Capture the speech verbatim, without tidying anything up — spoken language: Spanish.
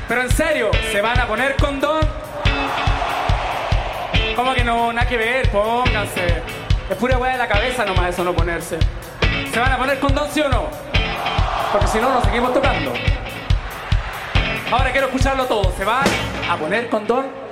Pero en serio, ¿se van a poner condón? ¿Cómo que no? Nada que ver, pónganse. Es pura weá de la cabeza nomás eso, no ponerse. ¿Se van a poner condón, sí o no? Porque si no, nos seguimos tocando. Ahora quiero escucharlo todo. ¿Se van a poner condón?